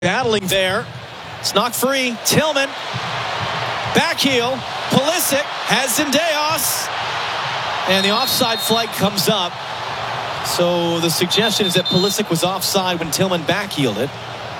Battling there. It's knocked free. Tillman. Back heel. Pulisic has Zendejas. And the offside flag comes up. So the suggestion is that Pulisic was offside when Tillman back-heeled it.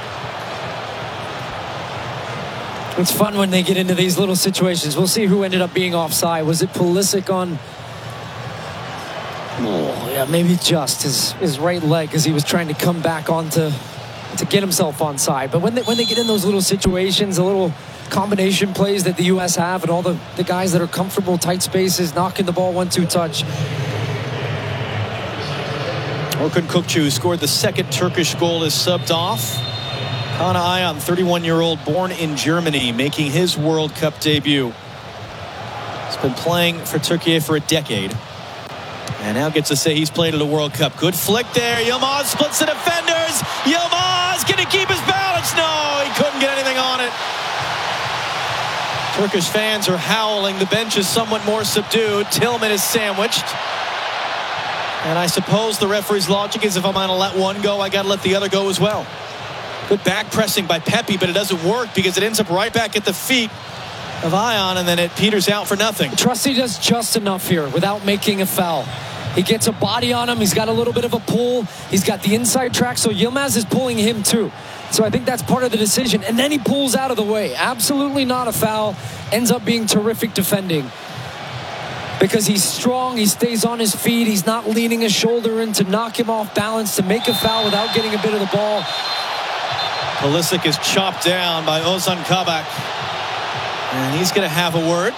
It's fun when they get into these little situations. We'll see who ended up being offside. Was it Pulisic on... Oh, yeah, maybe just his right leg as he was trying to come back on to get himself onside. But when they get in those little situations, the little combination plays that the U.S. have and all the guys that are comfortable, tight spaces, knocking the ball 1-2 touch. Orkun Kökçü scored the second Turkish goal, is subbed off. Kaan Ayhan, 31-year-old, born in Germany, making his World Cup debut. He's been playing for Turkey for a decade. And now gets to say he's played at a World Cup. Good flick there. Yilmaz splits the defenders. Yilmaz, can he keep his balance? No, he couldn't get anything on it. Turkish fans are howling. The bench is somewhat more subdued. Tillman is sandwiched. And I suppose the referee's logic is if I'm going to let one go, I got to let the other go as well. Good back pressing by Pepi, but it doesn't work because it ends up right back at the feet of Ayhan, and then it peters out for nothing. Trusty does just enough here without making a foul. He gets a body on him. He's got a little bit of a pull. He's got the inside track, so Yilmaz is pulling him too. So I think that's part of the decision. And then he pulls out of the way. Absolutely not a foul. Ends up being terrific defending. Because he's strong, he stays on his feet. He's not leaning his shoulder in to knock him off balance, to make a foul without getting a bit of the ball. Pulisic is chopped down by Ozan Kabak. And he's going to have a word.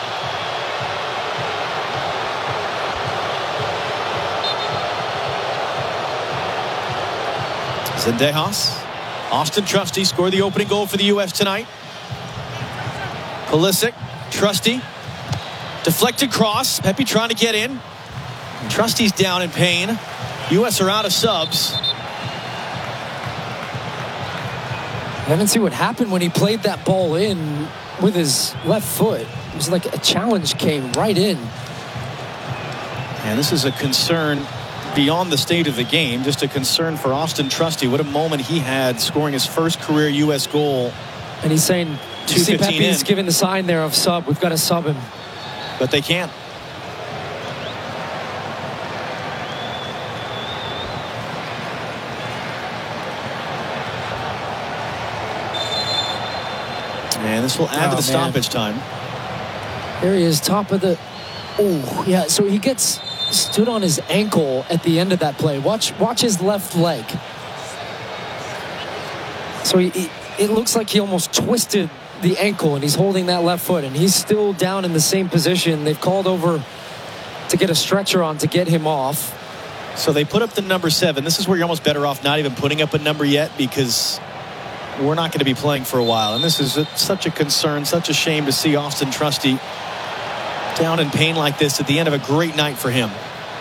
Zendejas. Austin Trusty scored the opening goal for the U.S. tonight. Pulisic. Trusty. Deflected cross. Pepi trying to get in. Trusty's down in pain. U.S. are out of subs. I haven't seen what happened when he played that ball in with his left foot. It was like a challenge came right in. And this is a concern beyond the state of the game. Just a concern for Austin Trusty. What a moment he had scoring his first career U.S. goal. And he's saying, you see Pepi's giving the sign there of sub. We've got to sub him. But they can't. And this will add to the stoppage time. There he is, top of the... Oh, yeah, so he gets stood on his ankle at the end of that play. Watch his left leg. So it looks like he almost twisted the ankle, and he's holding that left foot, and he's still down in the same position. They've called over to get a stretcher on to get him off. So they put up the number 7. This is where you're almost better off not even putting up a number yet, because we're not going to be playing for a while. And this is such a concern, such a shame to see Austin Trusty down in pain like this at the end of a great night for him.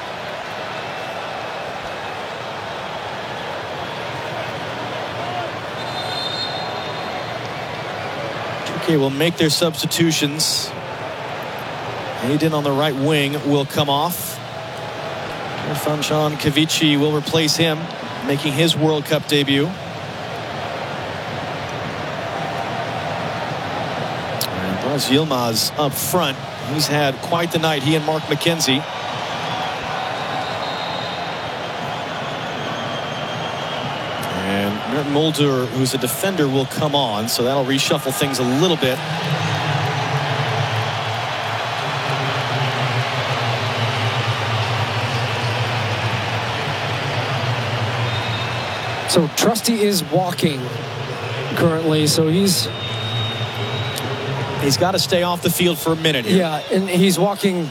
Turkey will make their substitutions. Aydin on the right wing will come off. Irfan Kavici will replace him, making his World Cup debut. Buraz Yilmaz up front. He's had quite the night, he and Mark McKenzie. And Merton Mulder, who's a defender, will come on, so that'll reshuffle things a little bit. So Trusty is walking currently, so he's got to stay off the field for a minute here. Yeah, and he's walking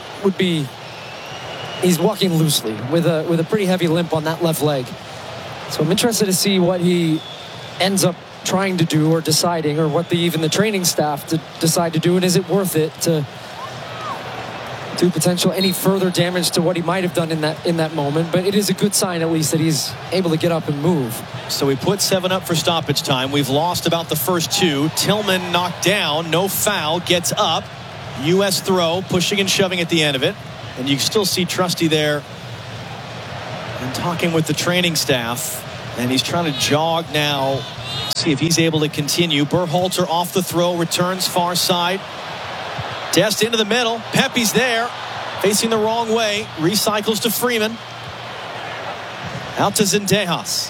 loosely with a pretty heavy limp on that left leg. So I'm interested to see what he ends up trying to do or deciding, or what even the training staff to decide to do, and is it worth it to do potential any further damage to what he might have done in that moment. But it is a good sign, at least, that he's able to get up and move. So we put 7 up for stoppage time. We've lost about the first 2. Tillman knocked down, no foul, gets up. U.S. throw, pushing and shoving at the end of it. And you still see Trusty there and talking with the training staff. And he's trying to jog now. See if he's able to continue. Berhalter off the throw, returns far side. Dest into the middle. Pepe's there, facing the wrong way. Recycles to Freeman. Out to Zendejas.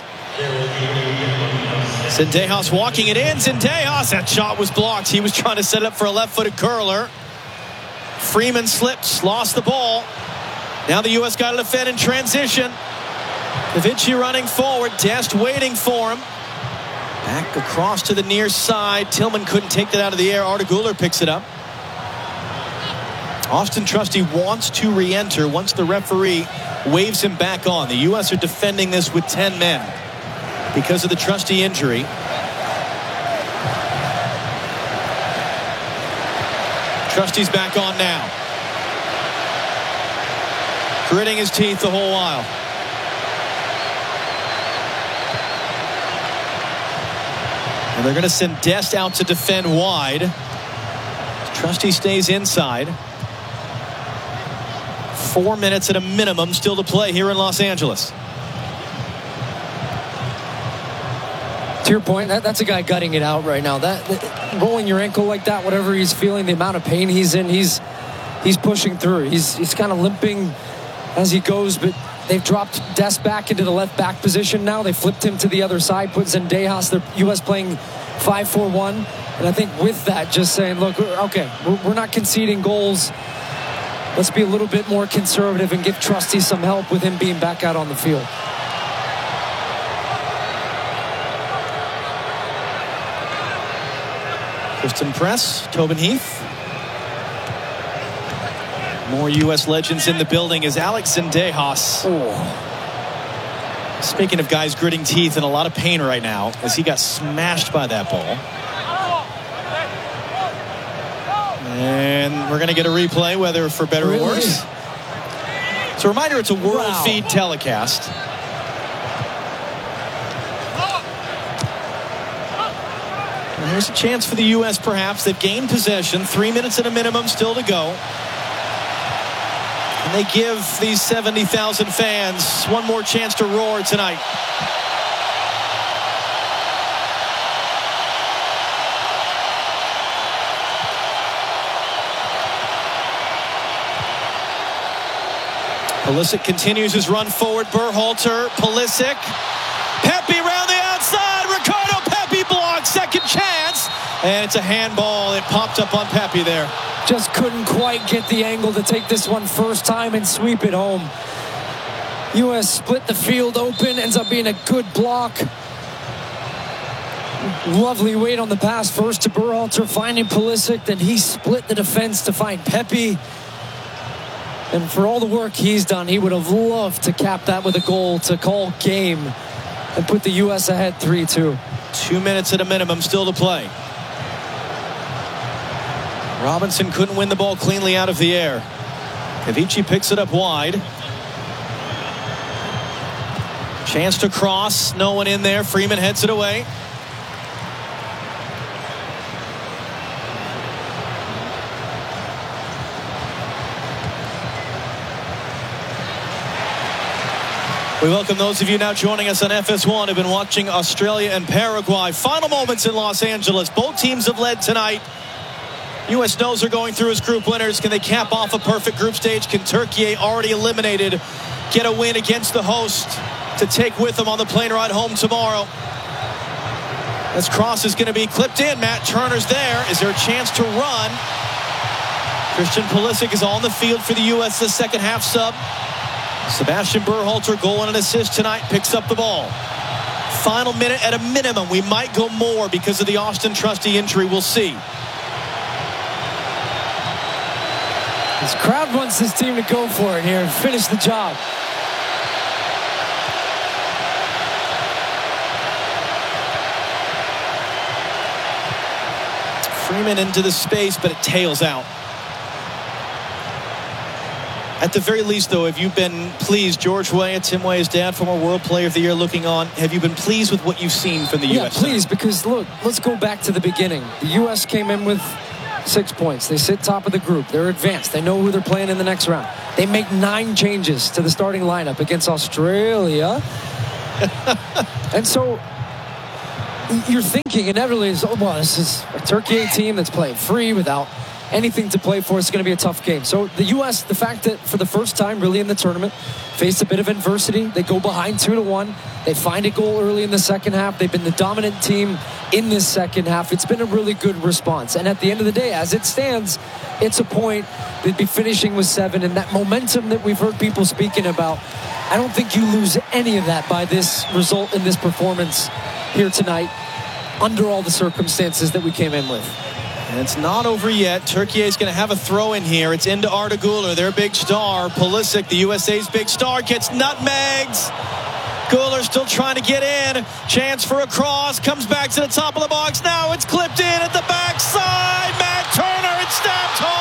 Zendejas walking it in. Zendejas, that shot was blocked. He was trying to set it up for a left-footed curler. Freeman slipped, lost the ball. Now the U.S. got to defend in transition. Kavici running forward. Dest waiting for him. Back across to the near side. Tillman couldn't take that out of the air. Arda Güler picks it up. Austin Trusty wants to re-enter once the referee waves him back on. The U.S. are defending this with 10 men because of the Trusty injury. Trusty's back on now. Gritting his teeth the whole while. And they're going to send Dest out to defend wide. Trusty stays inside. 4 minutes at a minimum still to play here in Los Angeles. To your point, that's a guy gutting it out right now. That rolling your ankle like that, whatever he's feeling, the amount of pain he's in, he's pushing through. He's kind of limping as he goes, but they've dropped Dest back into the left back position now. They flipped him to the other side, put Zendejas, the U.S. playing 5-4-1. And I think with that, just saying, look, okay, we're not conceding goals. Let's be a little bit more conservative and give Trusty some help with him being back out on the field. Kristen Press, Tobin Heath. More U.S. legends in the building is Alex Zendejas. Oh. Speaking of guys gritting teeth in a lot of pain right now as he got smashed by that ball. And we're going to get a replay, whether for better or worse. So a reminder, it's a world feed telecast. And here's a chance for the U.S. perhaps. They've gained possession. 3 minutes at a minimum still to go. And they give these 70,000 fans one more chance to roar tonight. Pulisic continues his run forward. Berhalter, Pulisic. Pepe around the outside. Ricardo Pepe blocks. Second chance. And it's a handball. It popped up on Pepe there. Just couldn't quite get the angle to take this one first time and sweep it home. U.S. split the field open. Ends up being a good block. Lovely weight on the pass. First to Berhalter, finding Pulisic. Then he split the defense to find Pepe. And for all the work he's done, he would have loved to cap that with a goal to call game and put the U.S. ahead 3-2. 2 minutes at a minimum still to play. Robinson couldn't win the ball cleanly out of the air. Kavici picks it up wide. Chance to cross. No one in there. Freeman heads it away. We welcome those of you now joining us on FS1 who've been watching Australia and Paraguay. Final moments in Los Angeles. Both teams have led tonight. U.S. knows they're going through as group winners. Can they cap off a perfect group stage? Can Turkey, already eliminated, get a win against the host to take with them on the plane ride home tomorrow? This cross is going to be clipped in. Matt Turner's there. Is there a chance to run? Christian Pulisic is on the field for the U.S. the second half sub. Sebastian Berhalter, goal and an assist tonight, picks up the ball. Final minute at a minimum. We might go more because of the Austin Trusty injury. We'll see. This crowd wants this team to go for it here and finish the job. Freeman into the space, but it tails out. At the very least, though, have you been pleased? George Weah, Tim Weah's dad, former World Player of the Year, looking on. Have you been pleased with what you've seen from the U.S.? Yeah, pleased, because, look, let's go back to the beginning. The U.S. came in with 6 points. They sit top of the group. They're advanced. They know who they're playing in the next round. They make 9 changes to the starting lineup against Australia. And so you're thinking inevitably, this is a Turkey team that's playing free without anything to play for. It's going to be a tough game. So the U.S., the fact that for the first time really in the tournament, faced a bit of adversity. They go behind 2-1. They find a goal early in the second half. They've been the dominant team in this second half. It's been a really good response. And at the end of the day, as it stands, it's a point. They'd be finishing with 7. And that momentum that we've heard people speaking about, I don't think you lose any of that by this result in this performance here tonight under all the circumstances that we came in with. And it's not over yet. Turkey is going to have a throw in here. It's into Arda Güler, their big star. Pulisic, the USA's big star, gets nutmegs. Güler still trying to get in. Chance for a cross. Comes back to the top of the box. Now it's clipped in at the backside. Matt Turner, it's stabbed home.